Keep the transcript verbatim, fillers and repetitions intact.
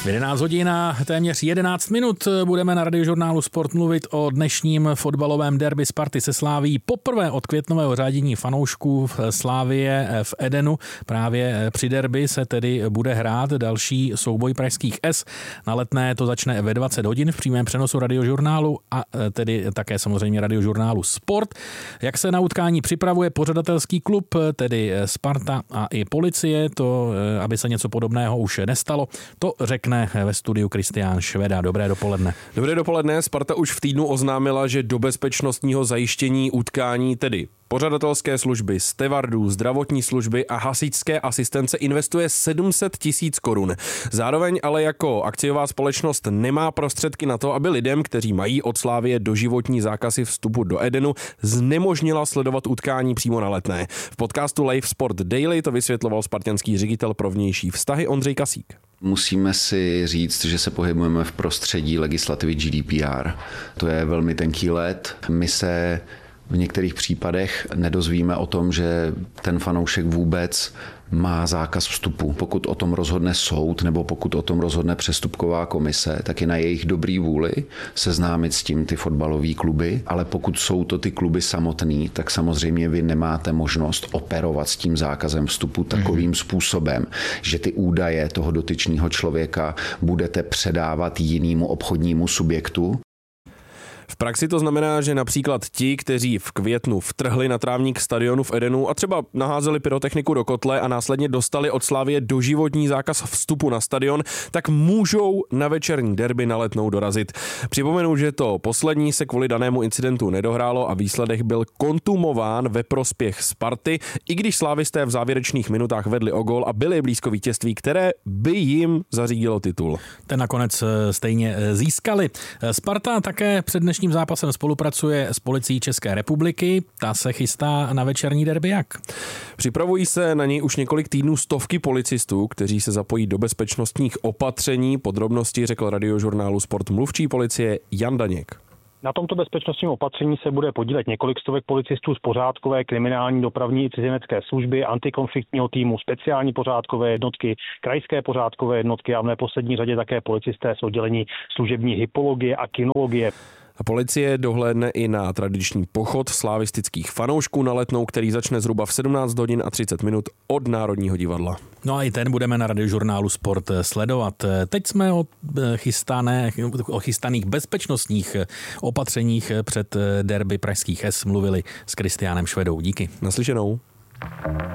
V jedenáct hodin a téměř jedenáct minut budeme na Radiožurnálu Sport mluvit o dnešním fotbalovém derby Sparty se Slavií. Poprvé od květnového řádění fanoušků v Slavie v Edenu. Právě při derby se tedy bude hrát další souboj pražských S. Na Letné to začne ve dvacet hodin v přímém přenosu Radiožurnálu a tedy také samozřejmě Radiožurnálu Sport. Jak se na utkání připravuje pořadatelský klub, tedy Sparta a i policie, to, aby se něco podobného už nestalo, to řekne ve studiu Kristián Šveda. Dobré dopoledne. Dobré dopoledne. Sparta už v týdnu oznámila, že do bezpečnostního zajištění utkání, tedy pořadatelské služby, stevardů, zdravotní služby a hasičské asistence investuje sedm set tisíc korun. Zároveň ale jako akciová společnost nemá prostředky na to, aby lidem, kteří mají od Slavie doživotní zákazy vstupu do Edenu, znemožnila sledovat utkání přímo na Letné. V podcastu Live Sport Daily to vysvětloval spartanský ředitel pro vnější vztahy Ondřej Kasík. Musíme si říct, že se pohybujeme v prostředí legislativy G D P R. To je velmi tenký led. My se v některých případech nedozvíme o tom, že ten fanoušek vůbec má zákaz vstupu. Pokud o tom rozhodne soud nebo pokud o tom rozhodne přestupková komise, tak je na jejich dobrý vůli seznámit s tím ty fotbalové kluby, ale pokud jsou to ty kluby samotný, tak samozřejmě vy nemáte možnost operovat s tím zákazem vstupu takovým mm. způsobem, že ty údaje toho dotyčného člověka budete předávat jinému obchodnímu subjektu. V praxi to znamená, že například ti, kteří v květnu vtrhli na trávník stadionu v Edenu a třeba naházeli pyrotechniku do kotle a následně dostali od Slavie doživotní zákaz vstupu na stadion, tak můžou na večerní derby na Letnou dorazit. Připomenu, že to poslední se kvůli danému incidentu nedohrálo a výsledek byl kontumován ve prospěch Sparty, i když slávisté v závěrečných minutách vedli o gól a byli blízko vítězství, které by jim zařídilo titul. Ten nakonec stejně získali. Sparta také před dnešním zápasem spolupracuje s policií České republiky. Ta se chystá na večerní derby jak? Připravují se na něj už několik týdnů stovky policistů, kteří se zapojí do bezpečnostních opatření. Podrobnosti řekl Radiožurnálu Sport mluvčí policie Jan Daněk. Na tomto bezpečnostním opatření se bude podílet několik stovek policistů z pořádkové, kriminální, dopravní i cizinecké služby, antikonfliktního týmu, speciální pořádkové jednotky, krajské pořádkové jednotky a v neposlední řadě také policisté z oddělení služební hypologie a kinologie. A policie dohlédne i na tradiční pochod slavistických fanoušků na Letnou, který začne zhruba v sedmnáct hodin a třicet minut od Národního divadla. No a i ten budeme na Radiožurnálu Sport sledovat. Teď jsme o, chystané, o chystaných bezpečnostních opatřeních před derby pražských S mluvili s Kristiánem Švedou. Díky. Naslyšenou.